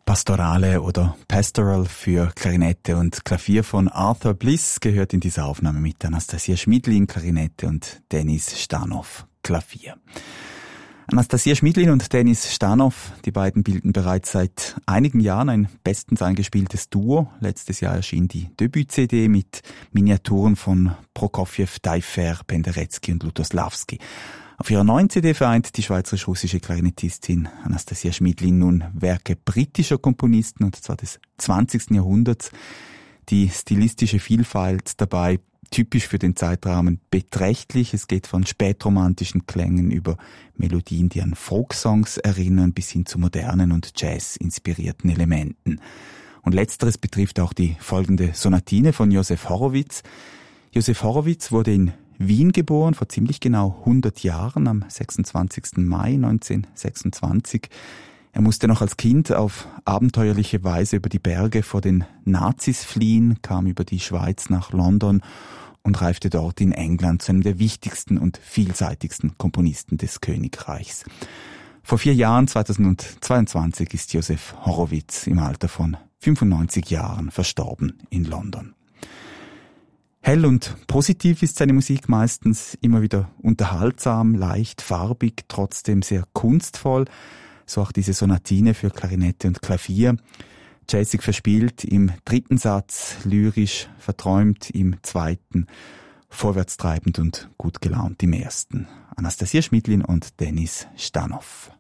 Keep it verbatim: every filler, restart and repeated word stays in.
Pastorale oder Pastoral für Klarinette und Klavier von Arthur Bliss gehört in dieser Aufnahme mit Anastasia Schmidlin Klarinette und Denis Stanow Klavier. Anastasia Schmidlin und Denis Stanow, die beiden bilden bereits seit einigen Jahren ein bestens eingespieltes Duo. Letztes Jahr erschien die Debüt-C D mit Miniaturen von Prokofjew, Taillefer, Penderecki und Lutoslawski. Auf ihrer neuen C D vereint die schweizerisch-russische Klarinettistin Anastasia Schmidlin nun Werke britischer Komponisten, und zwar des zwanzigsten Jahrhunderts. Die stilistische Vielfalt dabei typisch für den Zeitrahmen beträchtlich. Es geht von spätromantischen Klängen über Melodien, die an Folksongs erinnern, bis hin zu modernen und Jazz-inspirierten Elementen. Und letzteres betrifft auch die folgende Sonatine von Josef Horowitz. Josef Horowitz wurde in Wien geboren, vor ziemlich genau hundert Jahren, am sechsundzwanzigsten Mai neunzehnhundertsechsundzwanzig. Er musste noch als Kind auf abenteuerliche Weise über die Berge vor den Nazis fliehen, kam über die Schweiz nach London und reifte dort in England zu einem der wichtigsten und vielseitigsten Komponisten des Königreichs. Vor vier Jahren, zweitausendzweiundzwanzig, ist Josef Horowitz im Alter von fünfundneunzig Jahren verstorben in London. Hell und positiv ist seine Musik meistens, immer wieder unterhaltsam, leicht, farbig, trotzdem sehr kunstvoll. So auch diese Sonatine für Klarinette und Klavier. Jazzig verspielt im dritten Satz, lyrisch verträumt im zweiten, vorwärtstreibend und gut gelaunt im ersten. Anastasia Schmidlin und Denis Stanow.